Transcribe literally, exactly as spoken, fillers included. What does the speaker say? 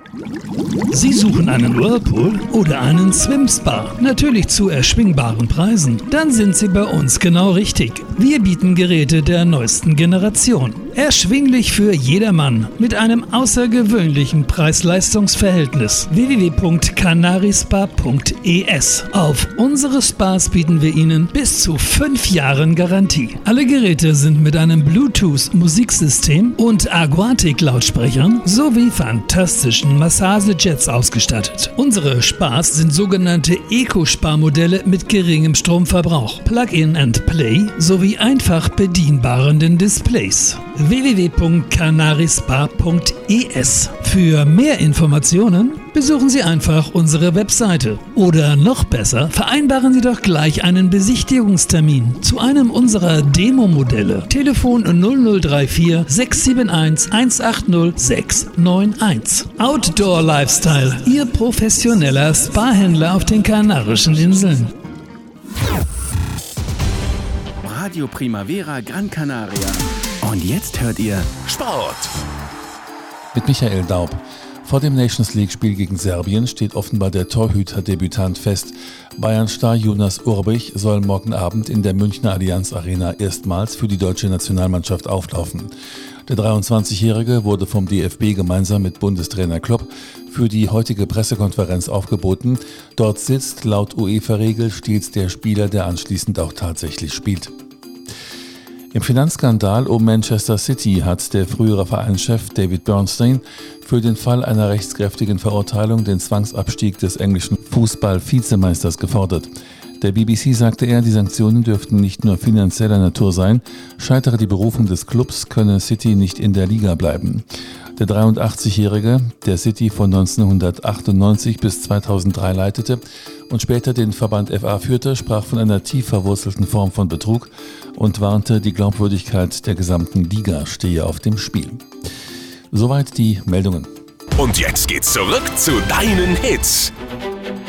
Sie suchen einen Whirlpool oder einen Swim-Spa, natürlich zu erschwingbaren Preisen? Dann sind Sie bei uns genau richtig. Wir bieten Geräte der neuesten Generation. Erschwinglich für jedermann mit einem außergewöhnlichen Preis-Leistungs-Verhältnis. w w w punkt canarispa punkt e s. Auf unsere Spas bieten wir Ihnen bis zu fünf Jahren Garantie. Alle Geräte sind mit einem Bluetooth-Musiksystem und Aquatic-Lautsprechern sowie fantastischen Massagejets ausgestattet. Unsere Spas sind sogenannte Eco-Spa-Modelle mit geringem Stromverbrauch, Plug-in and Play sowie einfach bedienbaren Displays. w w w punkt canarispa punkt e s. Für mehr Informationen besuchen Sie einfach unsere Webseite. Oder noch besser, vereinbaren Sie doch gleich einen Besichtigungstermin zu einem unserer Demo-Modelle. Telefon null null drei vier sechs sieben eins eins acht null sechs neun eins. Outdoor Lifestyle, Ihr professioneller Spa-Händler auf den Kanarischen Inseln. Radio Primavera Gran Canaria. Und jetzt hört ihr Sport. Mit Michael Daub. Vor dem Nations League-Spiel gegen Serbien steht offenbar der Torhüter-Debütant fest. Bayern-Star Jonas Urbich soll morgen Abend in der Münchner Allianz Arena erstmals für die deutsche Nationalmannschaft auflaufen. Der dreiundzwanzigjährige wurde vom D F B gemeinsam mit Bundestrainer Klopp für die heutige Pressekonferenz aufgeboten. Dort sitzt laut UEFA-Regel stets der Spieler, der anschließend auch tatsächlich spielt. Im Finanzskandal um Manchester City hat der frühere Vereinschef David Bernstein für den Fall einer rechtskräftigen Verurteilung den Zwangsabstieg des englischen Fußball-Vizemeisters gefordert. Der B B C sagte er, die Sanktionen dürften nicht nur finanzieller Natur sein, scheitere die Berufung des Clubs, könne City nicht in der Liga bleiben. Der dreiundachtzigjährige, der City von neunzehnhundertachtundneunzig bis zweitausenddrei leitete und später den Verband F A führte, sprach von einer tief verwurzelten Form von Betrug und warnte, die Glaubwürdigkeit der gesamten Liga stehe auf dem Spiel. Soweit die Meldungen. Und jetzt geht's zurück zu deinen Hits.